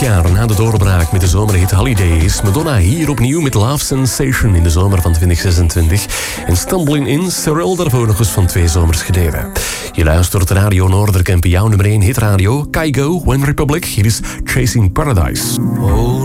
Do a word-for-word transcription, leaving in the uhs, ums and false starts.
jaar na de doorbraak met de zomerhit Holiday is Madonna hier opnieuw met Love Sensation in de zomer van twintig zesentwintig. En Stumbling In, Cyril daarvoor nog eens van twee zomers geleden. Je luistert Radio Noorderkamp, jouw nummer één hitradio. Kygo, One Republic, hier is Chasing Paradise. Oh.